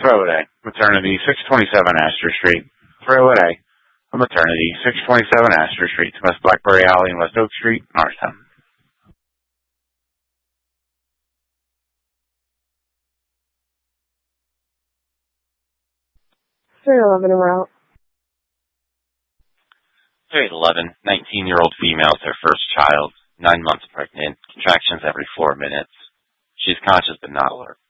Throw it A. Maternity, 627 Astor Street. Throw it A. A maternity, 627 Astor Street to West Blackberry Alley and West Oak Street, Norristown. 311 en route. 311, 19-year-old female with her first child, 9 months pregnant, contractions every 4 minutes. She's conscious but not alert.